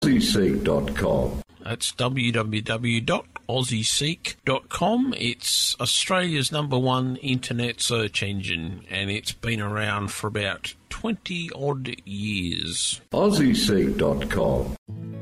AussieSeek.com. That's www.aussieseek.com. It's Australia's #1 internet search engine, and it's been around for about 20-odd years. AussieSeek.com.